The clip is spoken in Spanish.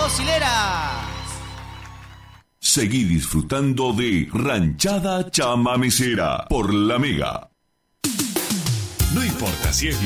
Bocileras. Seguí disfrutando de Ranchada Chamamecera por La Mega. No importa si es